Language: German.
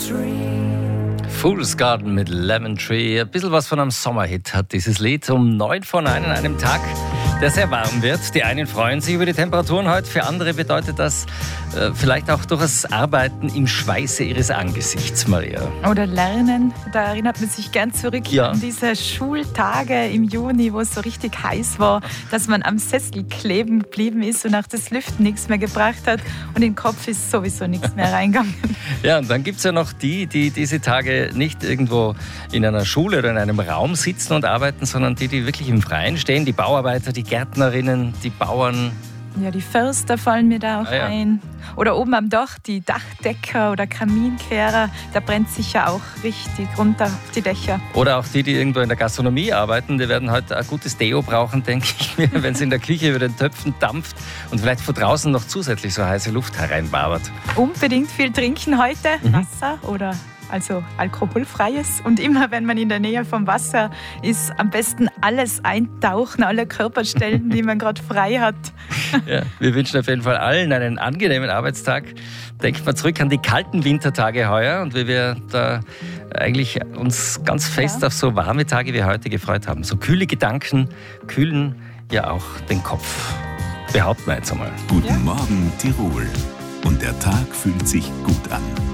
Fool's Garden mit Lemon Tree. Ein bisschen was von einem Sommerhit hat dieses Lied. Um 9 vor 9 an einem Tag, der sehr warm wird. Die einen freuen sich über die Temperaturen heute, für andere bedeutet das vielleicht auch durchaus Arbeiten im Schweiße ihres Angesichts, Maria. Oder Lernen, da erinnert man sich gern zurück an diese Schultage im Juni, wo es so richtig heiß war, dass man am Sessel kleben geblieben ist und auch das Lüften nichts mehr gebracht hat und in den Kopf ist sowieso nichts mehr reingegangen. Ja, und dann gibt es ja noch die diese Tage nicht irgendwo in einer Schule oder in einem Raum sitzen und arbeiten, sondern die wirklich im Freien stehen, die Bauarbeiter, die Gärtnerinnen, die Bauern. Ja, die Förster fallen mir da auch ein. Oder oben am Dach, die Dachdecker oder Kaminkehrer, da brennt sicher auch richtig runter auf die Dächer. Oder auch die irgendwo in der Gastronomie arbeiten, die werden heute ein gutes Deo brauchen, denke ich mir, wenn es in der Küche über den Töpfen dampft und vielleicht von draußen noch zusätzlich so heiße Luft hereinwabert. Unbedingt viel trinken heute, Wasser oder also alkoholfreies. Und immer, wenn man in der Nähe vom Wasser ist, am besten alles eintauchen, alle Körperstellen, die man gerade frei hat. Ja, wir wünschen auf jeden Fall allen einen angenehmen Arbeitstag. Denkt mal zurück an die kalten Wintertage heuer und wie wir da eigentlich uns ganz fest auf so warme Tage wie heute gefreut haben. So kühle Gedanken kühlen ja auch den Kopf. Behaupten wir jetzt einmal. Guten Morgen, Tirol. Und der Tag fühlt sich gut an.